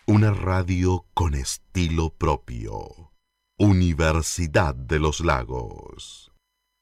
Una radio con estilo propio. Universidad de los Lagos.